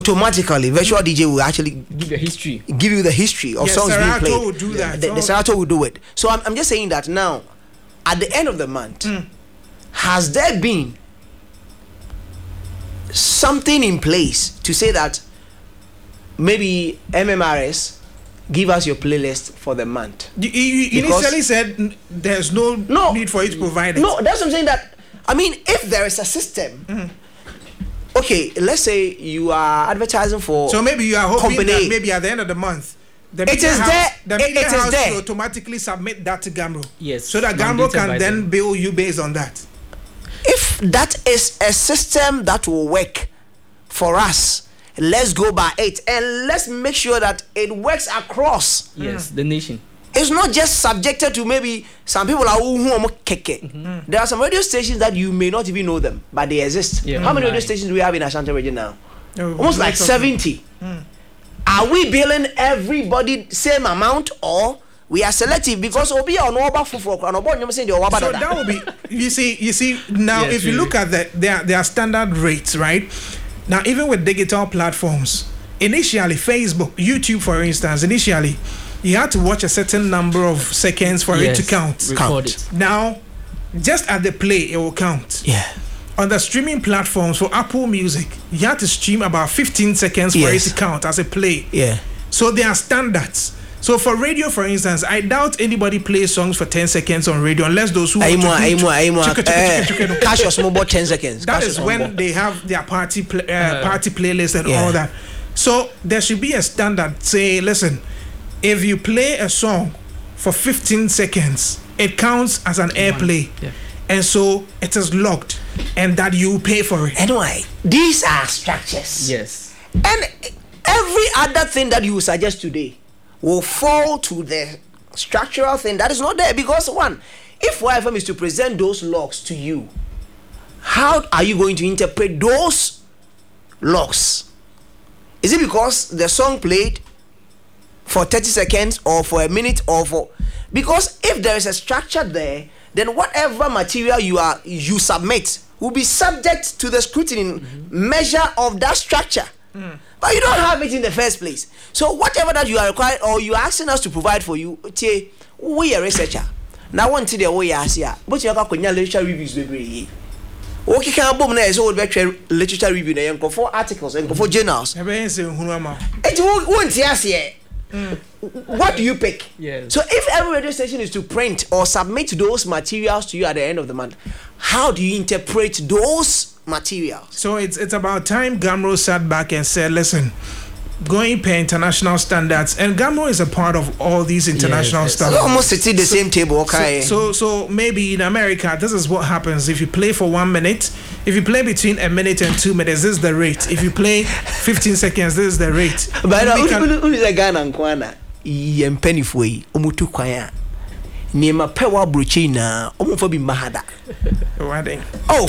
automatically virtual DJ will actually give you the history of songs being played. Will do that. The Serato will do it. So I'm just saying that now, at the end of the month, has there been something in place to say that maybe MMRS give us your playlist for the month? You initially said there's no need for you to provide it. No, that's what I'm saying. That I mean, if there is a system, okay, let's say you are advertising for. So maybe you are hoping that maybe at the end of the month, the media house will automatically submit that to Gamro. Yes. So that Gamro can then bill you based on that. If that is a system that will work for us, let's go by it and let's make sure that it works across the nation. It's not just subjected to maybe some people are There are some radio stations that you may not even know them, but they exist. How many radio stations do we have in Ashanti region now? Almost like 70. Are we billing everybody same amount, or we are selective because obi on over for so that will be you see now if you look at their standard rates, right? Now even with digital platforms, initially Facebook, YouTube for instance, initially you had to watch a certain number of seconds for it to count. Now just at the play it will count. On the streaming platforms for Apple Music, you have to stream about 15 seconds for it to count as a play. So there are standards. So for radio, for instance, I doubt anybody plays songs for 10 seconds on radio unless those who catch your small 10 seconds. That is when they have their party playlist and all that. So there should be a standard. Say, listen, if you play a song for 15 seconds, it counts as an airplay. And so it is logged, and that you pay for it. Anyway, these are structures. Yes. And every other thing that you suggest today will fall to the structural thing that is not there. Because one, if YFM is to present those logs to you, how are you going to interpret those logs? Is it because the song played for 30 seconds or for a minute or for... Because if there is a structure there, then whatever material you submit will be subject to the scrutiny measure of that structure. But you don't have it in the first place. So whatever that you are required or you are asking us to provide for you, we are a researcher. Now one to the way I see, but you have literature reviews. Okay, can boom there is all literature review and go for articles and go for journals. It won't yes. What do you pick? So if every radio station is to print or submit those materials to you at the end of the month, how do you interpret those materials? So it's about time Gamro sat back and said, listen, going per international standards, and Gamro is a part of all these international standards. Almost sitting the same table, okay. So maybe in America, this is what happens. If you play for 1 minute, if you play between a minute and 2 minutes, this is the rate. If you play 15 seconds, this is the rate. But who is a Ghana Kwana? Penny for you, Umutu Kwaya. Nema pewa bruchina, Umufobi Mahada. Oh,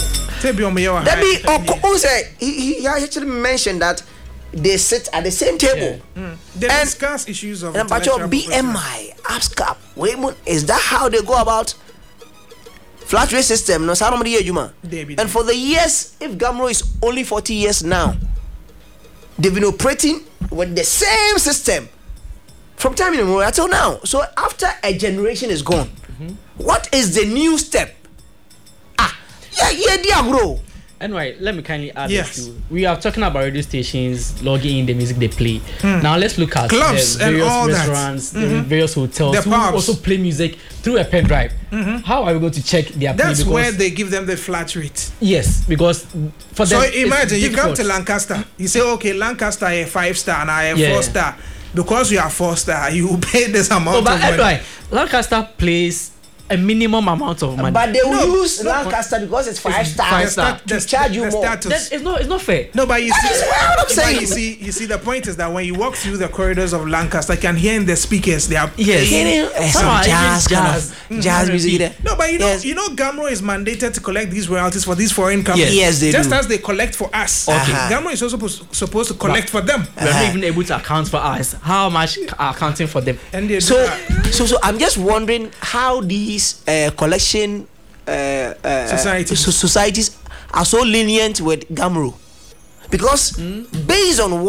he actually mentioned that they sit at the same table. They discuss issues of BMI, ASCAP. Is that how they go about flat rate system? No, and for the years, if Gamro is only 40 years now, they've been operating with the same system from time immemorial until now. So after a generation is gone, what is the new step? Bro. Anyway, let me kindly add this too. We are talking about radio stations logging in the music they play. Now let's look at clubs the various and all restaurants, the various hotels who also play music through a pen drive. How are we going to check their play? That's where they give them the flat rate. Yes, because for them. So imagine you come to Lancaster, you say, okay, Lancaster a 5-star and I am 4-star. Because you are 4-star, you pay this amount of money. Anyway, Lancaster plays a minimum amount of money. But they will use Lancaster because it's 5-star to charge you more. It's not fair. No, but you see, you see, the point is that when you walk through the corridors of Lancaster, you can hear in the speakers they are some jazz music there. No, but you know, Gamro is mandated to collect these royalties for these foreign companies. Yes, they just do. as they collect for us. Gamro is also supposed to collect for them. We are not even able to account for us. How much are accounting for them? And they so I'm just wondering how these collection societies are so lenient with Gamro, because based on